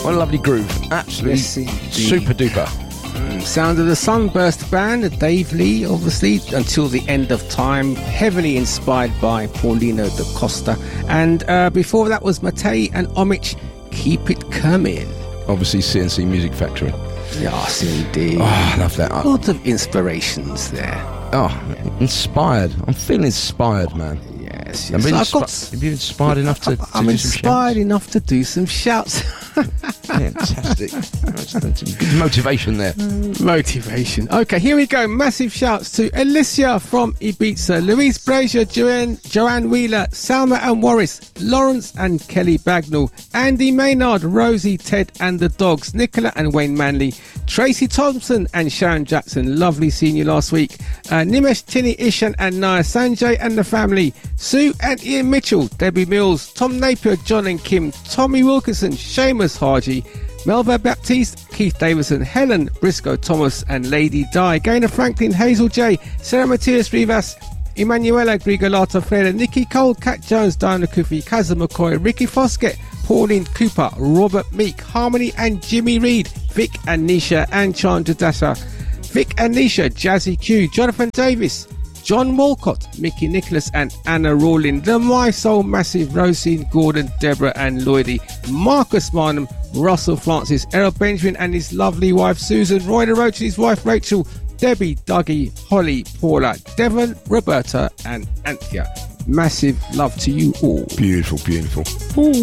What a lovely groove. Absolutely super duper. Sound of the Sunburst Band, Dave Lee, obviously, Until the End of Time, heavily inspired by Paulino da Costa. And before that was Matei and Omich, Keep It Coming. Obviously, CNC Music Factory. Yes, indeed. Oh, I love that. A lot of inspirations there. Oh, inspired. I'm feeling inspired, man. Yes. Have you inspired enough to I'm do inspired enough to do some shouts. Fantastic. Good motivation there. Motivation. Okay, here we go. Massive shouts to Alicia from Ibiza, Louise Brazier, Joanne Wheeler, Salma and Warris, Lawrence and Kelly Bagnall, Andy Maynard, Rosie, Ted and the Dogs, Nicola and Wayne Manley, Tracy Thompson and Sharon Jackson. Lovely seeing you last week. Nimesh, Tinny, Ishan and Naya, Sanjay and the family, Sue and Ian Mitchell, Debbie Mills, Tom Napier, John and Kim, Tommy Wilkinson, Seamus Haji, Melva Baptiste, Keith Davison, Helen Briscoe Thomas and Lady Di, Gaynor Franklin, Hazel J, Sarah Matias Rivas, Emanuela Grigolata Freire, Nikki Cole, Kat Jones, Diana Kufi, Kazza McCoy, Ricky Foskett, Pauline Cooper, Robert Meek, Harmony and Jimmy Reed, Vic and Nisha and Chandra Dasha, Vic and Nisha, Jazzy Q, Jonathan Davis, John Walcott, Mickey Nicholas and Anna Rawlin, the My Soul Massive, Rosine Gordon, Deborah and Lloydie, Marcus Marnham, Russell Francis, Errol Benjamin and his lovely wife Susan, Roy Roach and his wife Rachel, Debbie, Dougie, Holly, Paula, Devon, Roberta and Anthea. Massive love to you all. Beautiful, beautiful. Ooh.